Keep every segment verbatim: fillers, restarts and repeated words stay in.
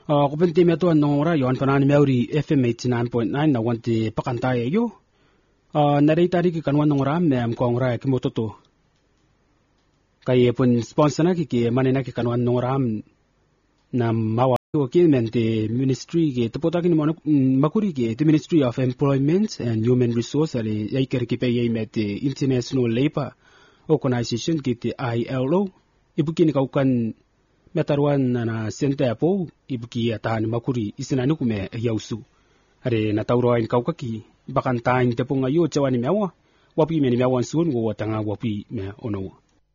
Uh, kupente meto nora yon kanani meuri F M eighty-nine point nine na wanti pakantaye yo. Uh, narei tari ki kanwan nora mem kongra ki mototo. Kaya pun sponsor na ki ki manena ki kanwan nora na mawa ki mente ministry ki tapota ki makuri ki the Ministry of Employment and Human Resource ali yaiker ki pe yai met International Labour Organization ki te I L O. Ibu kini kaukan metarwan na senta po ibuki atan makuri isinani kume yausu are na tauroin kaukaki bakan tain te ponga yo chawani mewa wapi me ni mewan sun go tanga wapi me ono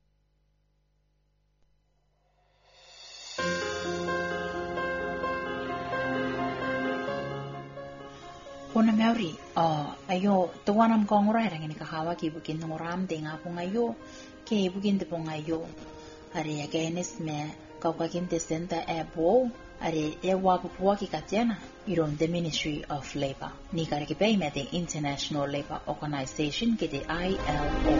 Pona meuri uh, ayo tuwanam kongora rangini kahawa ki bukin ngoram de nga ponga yo ke bukin te ponga yo are against me kaukakin te senta e po are e wapu pua ki katiana iron the Ministry of Labour ni kare ki pei me the International Labour Organization ki the I L O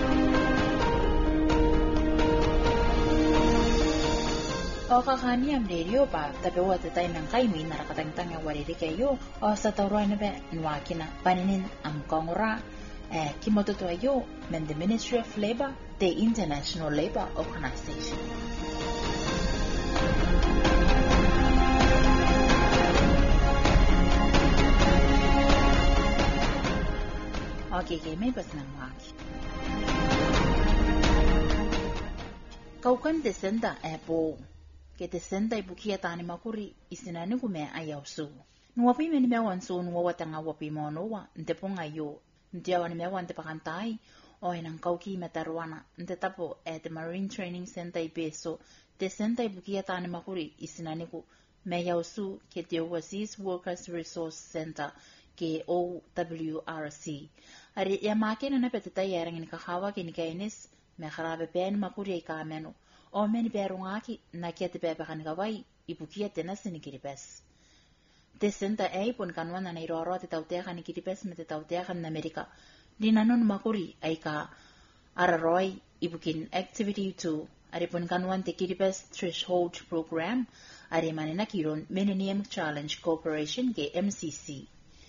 o kakani am radio pa tapi wa te taimang kai mi nara katang-tang ya wariri kayo o sa tauroy na be nwakina paninin am kongora eh kimoto to ayo men the Ministry of Labour the International Labour Organization Okay, okay, may pas nang waki. Kaukan desenda epo, ke desenda ibukia tani makuri isinani kume ayausu. Nuwapi meni mewan so nuwa tanga wapi monowa, ntepong ayo, ntiawan mewan tepakantai, o enang kauki metarwana, ntetapo at the Marine Training Center ibeso, desenda ibukia tani makuri isinani ku mayausu ke the Overseas Workers Resource Center, ke O W R C. Ari ya makina na petita yarang ni kahawa kini kainis me kharabe pen makuri ka meno o meni berungaki na kiate bebe kan gawai ibukia tenas ni kiripes desenta ai pon kanwana na iroro te tautea kan kiripes me te tautea kan Amerika dinanon makuri ai ka araroi ibukin activity two ari pon kanwan te kiripes threshold program ari manina kiron Millennium Challenge Corporation ke M C C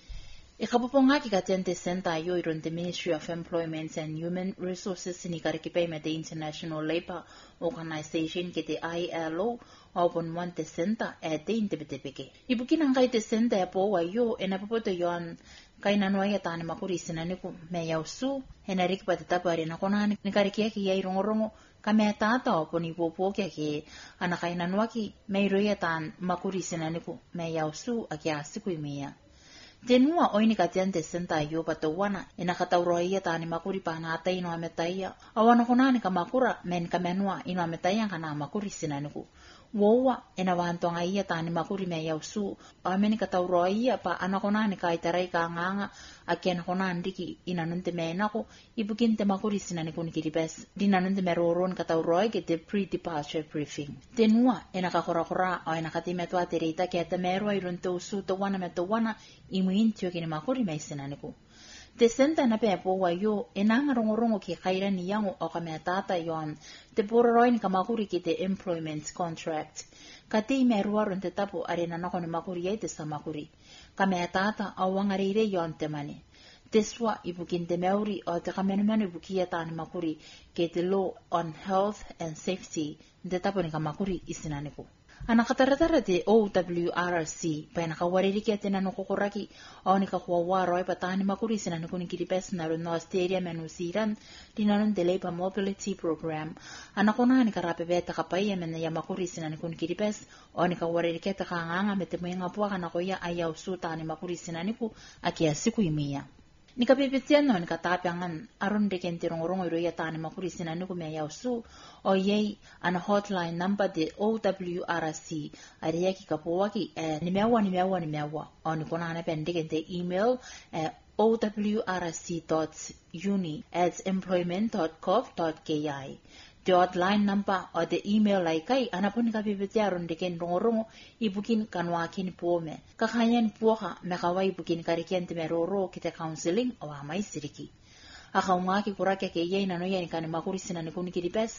Ikapuponga ki katente senta yo iron the Ministry of Employment and Human Resources ni karikipay me the International Labour Organization ki the I L O opon one te senta e te intebetepeke. Ibukin ang kay te senta e po wayo e napapoto yon kay nanuay atani makuri sinaniku me yausu e narik patatapari na konan ni karikia ki yay rongorongo kame tata opon ipopo kya ki anakay nanuaki may royatan makuri sinaniku me yausu akiasiku imiya. Tenua oini katiante senta yo patawana ina katauroia tani makuri panata ino ametaya awana konani kamakura men kamenua ino ametaya kana makuri sinaniku wowa ina wantonga ia tani makuri me yausu ameni katauroia pa anakonani kaitarai ka nganga akiana konani diki ina nunte menako ibukin te makuri sinaniku nikiribes dina nunte meroron katauroi ke te pre-departure briefing tenua ina kakorakora o ina katimetwa terita ke te merwa irunte usu to wana metowana imuintio kini makuri mai sinaniku. Te senta na pepo wa yo enanga rongorongo ki kaira ni yango o kame tata yon te pororoin ka makuri ki te employment contract. Ka te ime ruaron te tapo arena nako ni makuri yai te sa makuri. Kame tata awangareire yon te mane. Te swa ibukin te meuri o te kamenumanu ibukia tani makuri ke te law on health and safety te tapo ni ka makuri isinaniku. Ana kataratara te O W R C pa na kawaririki ate na nukukuraki o ni kakuawaro ay patani makuri sinani kuni kiripes na rin no stadium menusiran dinanon de Labour Mobility Program. Ana kuna ni karape beta kapaya men na yamakuri sinani kuni kiripes o ni kawaririki ate kanganga metemoy nga puwa kana kuya ayaw suta ni makuri sinani ku akia siku imiya. Ni kapipitian no ni katapiangan aron de kentirong-rong iro yata ni makuri sinani ku me yausu o yei ana hotline number de O W R C ari yaki kapuwa ki eh, ni mewa ni mewa ni mewa o ni kuna na pendike te email eh, o w r c dot uni at employment dot gov dot k i the hotline number o the email like kai anapun ka bibitiaron de ken rongo ibukin kanwakin puome kakanyan puha mekawai bukin karikian te meroro kita counseling o amai siriki akaunga ki kurake ke yei nano yani kan makuri sinani kuni kiripes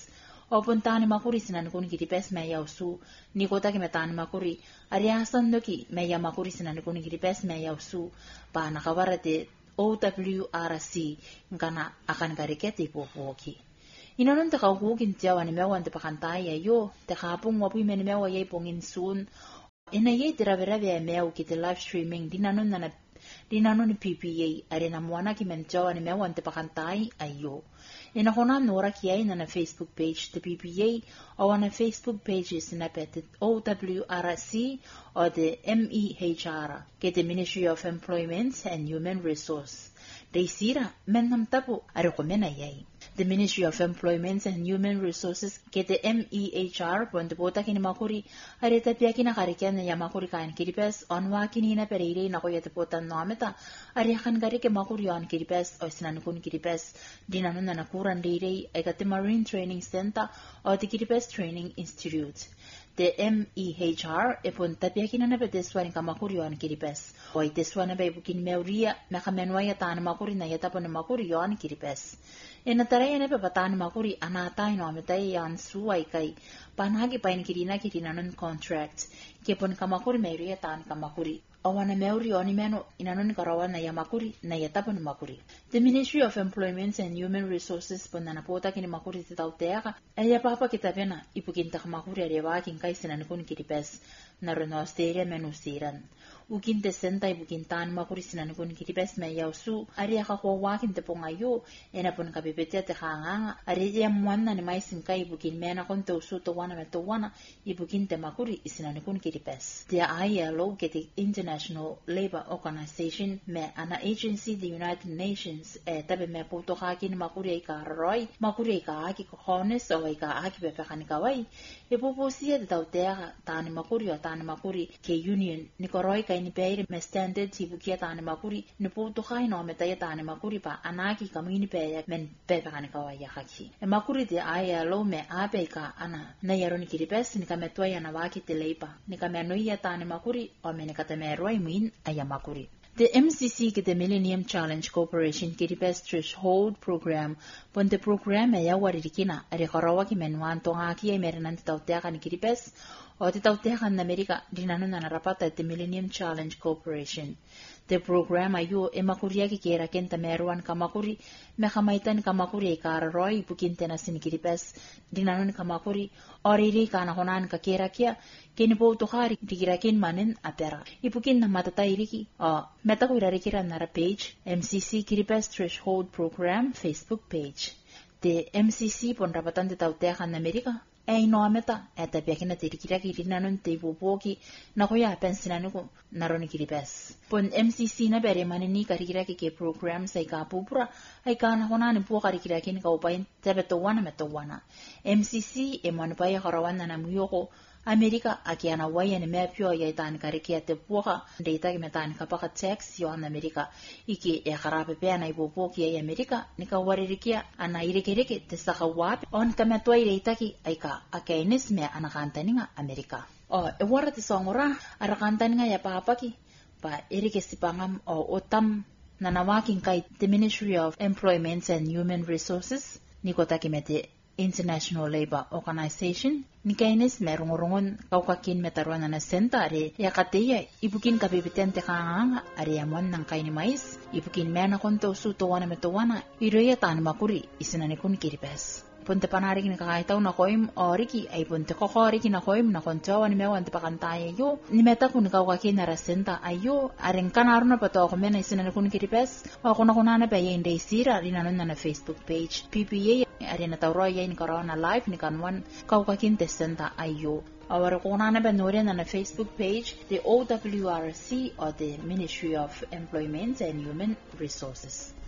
o pun tani makuri sinan kun kiri pes me ya usu ni kota ki me tani makuri ari asan doki me ya makuri sinan kun kiri pes me ya usu pa nakawarate O W R C ngana akan kariketi popoki inanon te kaukukin tiawa ni mewan te pakantaya yo te kapung wapu me ni mewa yai pongin sun ina yai tiraverave meu ki te live streaming dinanon na dinanon P P A are na mwana ki men tiawa ni mewan te pakantai ayo ina kona nora ki ai na Facebook page te P P A o na Facebook pages na pet O W R C o the M E H R ke the Ministry of Employment and Human Resource they sira men nam tapu are ko mena yai the Ministry of Employment and Human Resources ke the M E H R ponte bota kini makuri are tapia kina karikia na ya makuri kain kiripes onwa kini na pereire na ko yete pota noameta are kan gari ke makuri on kiripes o sinan kun kiripes dinano na nakuran deire ay kate Marine Training Center o the Kiripes Training Institute the M E H R epon tapia kina na peteswa ni kamakuri on kiripes o iteswa na bebukin meuria makamenwa ya tan makuri na yata pon makuri on kiripes ena tarai ne pepatan makuri anatai no ametai yan suai kai panagi pain kirina kirina non contract ke pon kamakuri meuria tan kamakuri awana meuri oni meno inanon karawana ya makuri na yata pon makuri the Ministry of Employment and Human Resources pon na pota kini makuri te tauteka aya papa kitapena ipukin ta makuri arewa kin kai sinan kun kiripes na renosteria menusiran ukin te senta ipukin tan makuri sinan kun kiripes me yausu aria ka ko wakin te pongayo ena pon kapipete te hanga aria mwanna ni mai sin kai ipukin mena kon te usu to wana me to wana ipukin te makuri sinan kun kiripes the I L O ke the International Labour Organization me ana agency the United Nations e tabe me poto hakin makuri ai ka roi makuri ka aki ko hones o ai ka aki be pakani kawai e poposia de tautera tani makuri o tani makuri ke union ni koroi ka ni peire me standard tibukia tani makuri ni poto hai no me taya tani makuri pa anaki kamini pe men pe pakani kawai ya haki e makuri de I L O me ape ka ana na yaroni kiripes ni kametwa ya na waki te leipa ni kamenoi tani makuri o me ni katame roi min aya makuri the M C C ke the Millennium Challenge Corporation kiripes threshold program pon the program ya waririkina are karawa ki menwan to ngaki ay merenan tautea kan kiripes o tautea kan Amerika dinano na narapata the Millennium Challenge Corporation the program ayo e makuria ki kera kenta meruan kamakuri me kamaitan kamakuri kar roi pukinte na sin kiripes dinano kamakuri oriri kana honan ka kera kia kini po to hari digirakin manen apera ipukin na matatairiki o meta ko irarikira na page M C C Kiripes Threshold Program Facebook page the M C C pon rapatan de tautea kan Amerika ai no meta eta pekina tirikira kirina non te popoki na ko ya pensinanu ko naroni kiripes pon M C C na bere manini karikira ke program sai ka pupura ai kana hona ni po karikira kin ka upain tebe to wana meto wana M C C e man pa ya harawana na muyoko Amerika akiana waya ni mepio ya itan karikia te puha ndeita ki metan kapaka tax yo an Amerika iki e kharape pe na ipopo ki ya Amerika nika waririkia ana irikiriki te saka wapi on kametwa ireita ki aika akainis me ana kantaninga Amerika o e wara te songora ara kantaninga ya papa ki pa irike sipangam o otam nanawakin kai the Ministry of Employment and Human Resources nikota ki mete International Labour Organization nikainis merungurongon kaukakin metaruan na sentare ya kateya ibukin kapipitente kanga ariamon ng kaini mais ibukin mena konto suto wana metowana iroya tan makuri isinani kun kiripes punte panarik ni kakaitaw na koim oriki ay punte kokoriki na koim na kontawa ni mewan te pakantaya yo ni meta kun kaukakin na rasenta ayo aring kanaro na pato ako mena isinani kun kiripes o kuna kuna na pa yung day sira rinanon na na Facebook page P P A ari na tawroya ni corona live ni kanwan kaukakin tesenta ayo awar kuna na benore na na Facebook page the O W R C or the Ministry of Employment and Human Resources.